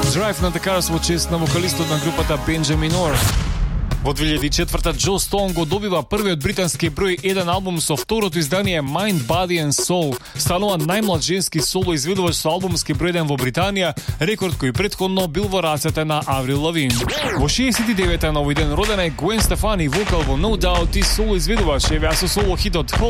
Drive на Cars во чест на вокалистот на групата Benjamin Orr. Во 2004 Джо Стоун го добива првиот британски број 1 албум со второто издание Mind, Body and Soul. Станува најмлад женски соло изведувач со албумски број 1 во Британија, рекорд кој претходно бил во рацете на Аврил Лавин. Во 69-та на овој ден родена е Гвен Стефани, вокал во No Doubt и соло изведувач, евеа со соло хитот